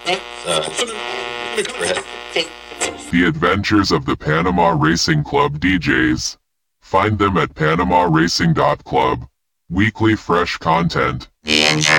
The Adventures of the Panama Racing Club DJs. Find them at PanamaRacing.club. Weekly fresh content.